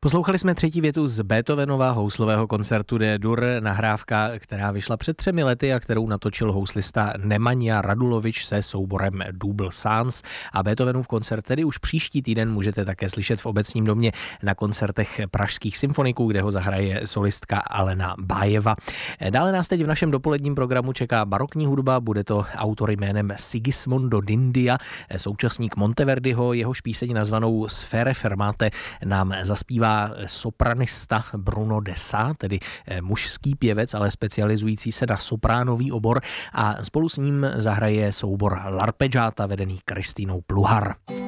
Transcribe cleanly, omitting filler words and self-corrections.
Poslouchali jsme třetí větu z Beethovenova houslového koncertu D-dur, nahrávka, která vyšla před 3 lety a kterou natočil houslista Nemanja Radulovič se souborem Double Sans. A Beethovenův koncert tedy už příští týden můžete také slyšet v Obecním domě na koncertech pražských symfoniků, kde ho zahraje solistka Alena Bájeva. Dále nás teď v našem dopoledním programu čeká barokní hudba, bude to autor jménem Sigismondo d'India, současník Monteverdiho, jehož píseň nazvanou Sfere fermate nám zaspívá sopranista Bruno Dessa, tedy mužský pěvec, ale specializující se na sopránový obor, a spolu s ním zahraje soubor L'arpeggiata vedený Kristýnou Pluhar.